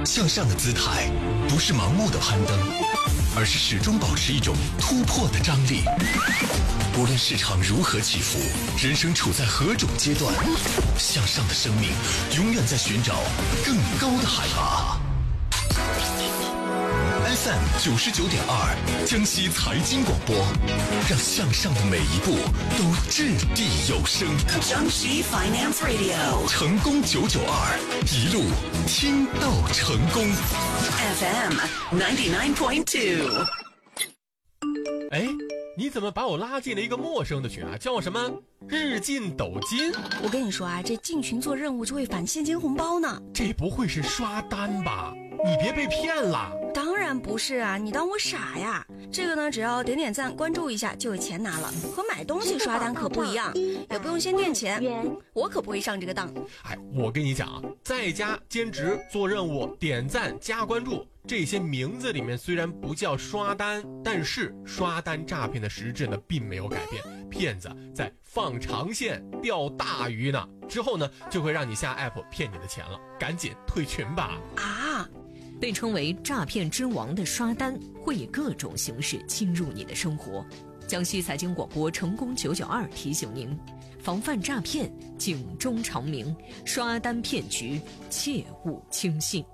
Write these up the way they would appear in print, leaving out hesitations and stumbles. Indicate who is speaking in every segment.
Speaker 1: 向上的姿态不是盲目的攀登，而是始终保持一种突破的张力。无论市场如何起伏，人生处在何种阶段，向上的生命永远在寻找更高的海拔。FM 99.2江西财经广播，让向上的每一步都掷地有声。
Speaker 2: 江西 Finance Radio
Speaker 1: 成功992，一路听到成功。
Speaker 2: FM 99.2。
Speaker 3: 哎，你怎么把我拉进了一个陌生的群啊？叫什么日进斗金？
Speaker 4: 我跟你说啊，这进群做任务就会返现金红包呢。
Speaker 3: 这不会是刷单吧？你别被骗了。
Speaker 4: 当然不是啊，你当我傻呀？这个呢，只要点点赞关注一下就有钱拿了，和买东西刷单可不一样，也不用先垫钱，我可不会上这个当。
Speaker 3: 哎，我跟你讲啊，在家兼职做任务点赞加关注，这些名字里面虽然不叫刷单，但是刷单诈骗的实质呢并没有改变，骗子在放长线钓大鱼呢，之后呢就会让你下 app 骗你的钱了，赶紧退群吧。
Speaker 4: 啊，
Speaker 5: 被称为诈骗之王的刷单会以各种形式侵入你的生活。江西财经广播成功992提醒您，防范诈骗，警钟长鸣，刷单骗局切勿轻信。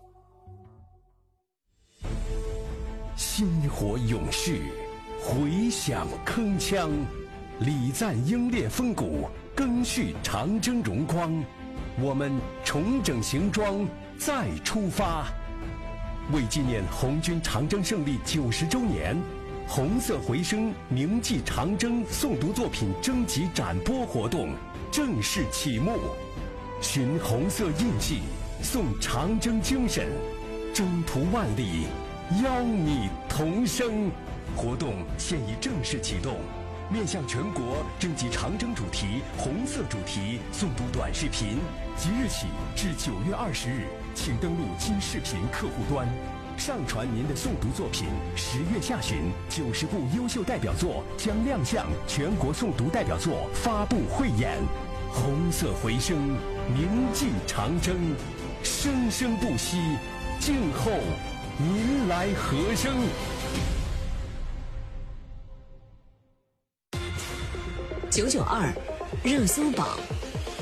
Speaker 6: 薪火勇士，回响铿锵，礼赞英烈风骨，赓续长征荣光。我们重整行装，再出发。为纪念红军长征胜利90周年，红色回声铭记长征诵读作品征集展播活动正式启幕。寻红色印记，颂长征精神，征途万里，邀你同声。活动现已正式启动，面向全国征集长征主题、红色主题诵读短视频，即日起至9月20日，请登录今视频客户端，上传您的诵读作品。10月下旬，90部优秀代表作将亮相全国诵读代表作发布汇演。红色回声，铭记长征，生生不息，静候您来和声。
Speaker 5: 992热搜榜